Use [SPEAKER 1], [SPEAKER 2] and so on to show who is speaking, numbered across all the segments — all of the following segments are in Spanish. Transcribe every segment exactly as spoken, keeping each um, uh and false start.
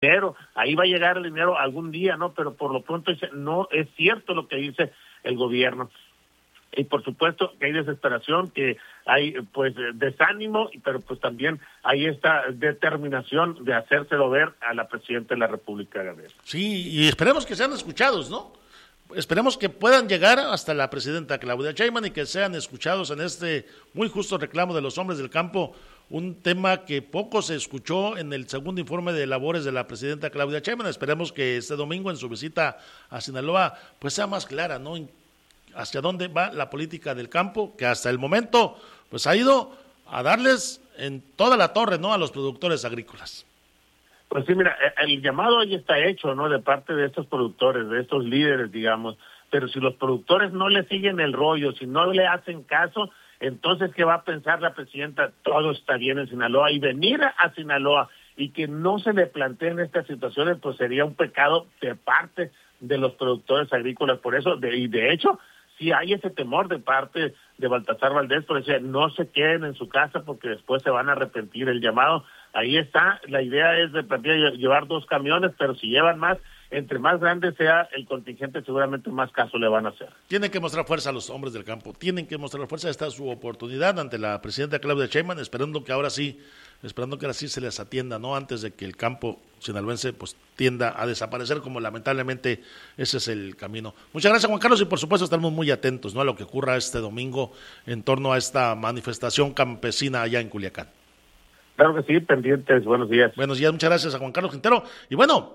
[SPEAKER 1] dinero, ahí va a llegar el dinero algún día, ¿no? Pero por lo pronto no es cierto lo que dice el gobierno. Y por supuesto que hay desesperación, que hay pues desánimo, pero pues también hay esta determinación de hacérselo ver a la presidenta de la República, Gabriel.
[SPEAKER 2] Sí, y esperemos que sean escuchados, ¿no? Esperemos que puedan llegar hasta la presidenta Claudia Sheinbaum y que sean escuchados en este muy justo reclamo de los hombres del campo, un tema que poco se escuchó en el segundo informe de labores de la presidenta Claudia Sheinbaum. Esperemos que este domingo en su visita a Sinaloa pues sea más clara, ¿no? Hacia dónde va la política del campo, que hasta el momento pues ha ido a darles en toda la torre, ¿no?, a los productores agrícolas.
[SPEAKER 1] Pues sí, mira, el llamado ahí está hecho, ¿no?, de parte de estos productores, de estos líderes, digamos, pero si los productores no le siguen el rollo, si no le hacen caso, entonces, ¿qué va a pensar la presidenta? Todo está bien en Sinaloa, y venir a Sinaloa y que no se le planteen estas situaciones, pues sería un pecado de parte de los productores agrícolas. Por eso, de, y de hecho, sí hay ese temor de parte de Baltasar Valdés, por decir, no se queden en su casa porque después se van a arrepentir. El llamado, ahí está, la idea es de llevar dos camiones, pero si llevan más, entre más grande sea el contingente, seguramente más caso le van a hacer.
[SPEAKER 2] Tienen que mostrar fuerza a los hombres del campo, tienen que mostrar fuerza. Esta es su oportunidad ante la presidenta Claudia Sheinbaum, esperando que ahora sí, esperando que ahora sí se les atienda, ¿no?, antes de que el campo sinaloense pues tienda a desaparecer, como lamentablemente ese es el camino. Muchas gracias, Juan Carlos, y por supuesto estamos muy atentos, ¿no?, a lo que ocurra este domingo en torno a esta manifestación campesina allá en Culiacán.
[SPEAKER 1] Claro que sí, pendientes, buenos días.
[SPEAKER 2] Buenos días, muchas gracias a Juan Carlos Quintero. Y bueno,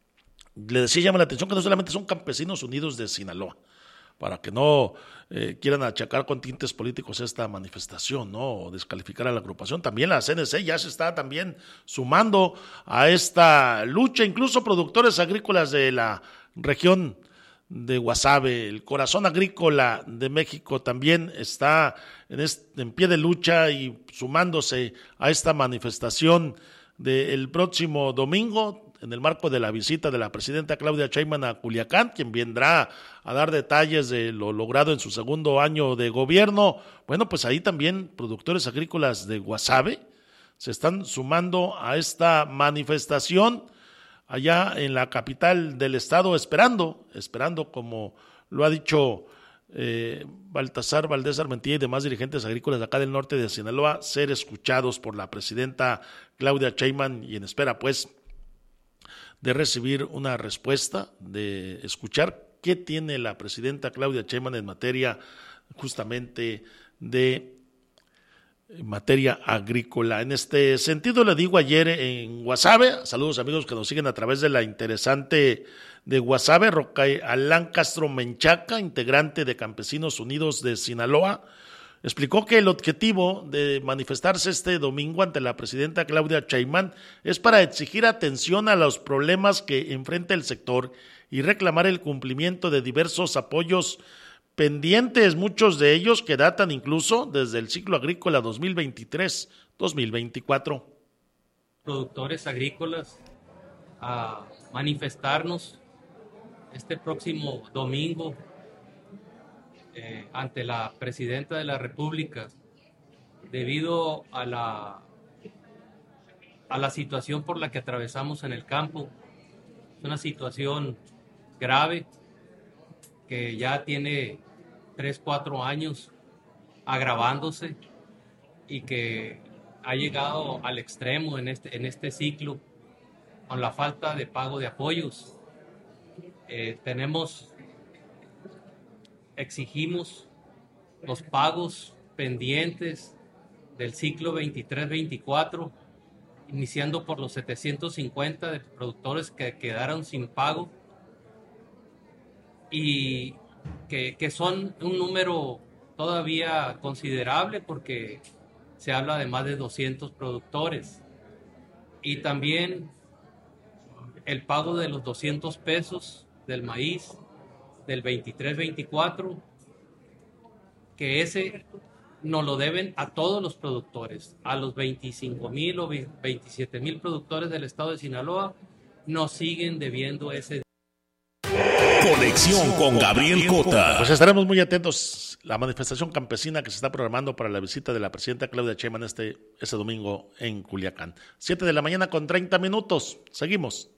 [SPEAKER 2] le decía, llama la atención que no solamente son Campesinos Unidos de Sinaloa, para que no eh, quieran achacar con tintes políticos esta manifestación, ¿no?, o descalificar a la agrupación. También la C N C ya se está también sumando a esta lucha, incluso productores agrícolas de la región de Guasave, el corazón agrícola de México, también está en, este, en pie de lucha y sumándose a esta manifestación del próximo domingo, en el marco de la visita de la presidenta Claudia Sheinbaum a Culiacán, quien vendrá a dar detalles de lo logrado en su segundo año de gobierno. Bueno, pues ahí también productores agrícolas de Guasave se están sumando a esta manifestación allá en la capital del estado, esperando, esperando, como lo ha dicho eh, Baltasar Valdés Armentía y demás dirigentes agrícolas de acá del norte de Sinaloa, ser escuchados por la presidenta Claudia Sheinbaum, y en espera pues de recibir una respuesta, de escuchar qué tiene la presidenta Claudia Sheinbaum en materia justamente de en materia agrícola. En este sentido, le digo, ayer en Guasave, saludos amigos que nos siguen a través de la interesante de Guasave, Roca Alán Castro Menchaca, integrante de Campesinos Unidos de Sinaloa, explicó que el objetivo de manifestarse este domingo ante la presidenta Claudia Sheinbaum es para exigir atención a los problemas que enfrenta el sector y reclamar el cumplimiento de diversos apoyos pendientes, muchos de ellos que datan incluso desde el ciclo agrícola dos mil veintitrés dos mil veinticuatro.
[SPEAKER 3] Productores agrícolas a manifestarnos este próximo domingo eh, ante la presidenta de la República debido a la a la situación por la que atravesamos en el campo. Es una situación grave que ya tiene tres, cuatro años agravándose y que ha llegado al extremo en este, en este ciclo con la falta de pago de apoyos. Eh, tenemos, exigimos los pagos pendientes del ciclo veintitrés veinticuatro, iniciando por los setecientos cincuenta de productores que quedaron sin pago y que, que son un número todavía considerable porque se habla de más de doscientos productores. Y también el pago de los doscientos pesos del maíz del veintitrés veinticuatro, que ese nos lo deben a todos los productores, a los veinticinco mil o veintisiete mil productores del estado de Sinaloa, nos siguen debiendo ese.
[SPEAKER 4] Conexión con Gabriel Cota.
[SPEAKER 2] Pues estaremos muy atentos. La manifestación campesina que se está programando para la visita de la presidenta Claudia Sheinbaum este, este domingo en Culiacán. Siete de la mañana con treinta minutos. Seguimos.